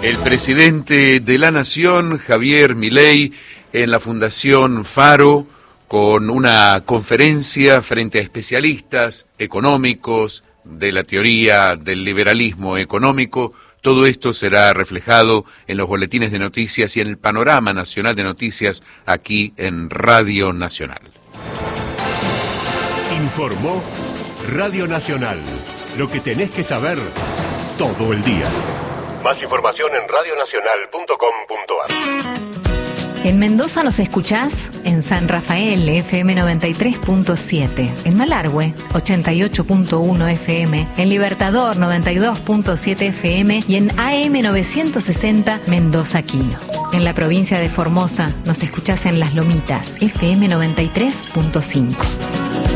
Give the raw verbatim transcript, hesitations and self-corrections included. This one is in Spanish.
El presidente de la Nación, Javier Milei, en la Fundación Faro, con una conferencia frente a especialistas económicos de la teoría del liberalismo económico. Todo esto será reflejado en los boletines de noticias y en el panorama nacional de noticias aquí en Radio Nacional. Informó Radio Nacional. Lo que tenés que saber todo el día. Más información en radio nacional punto com punto a r. En Mendoza nos escuchás en San Rafael, F M noventa y tres punto siete, en Malargüe, ochenta y ocho punto uno F M, en Libertador, noventa y dos punto siete F M y en A M novecientos sesenta Mendoza Quino. En la provincia de Formosa nos escuchás en Las Lomitas, F M noventa y tres punto cinco.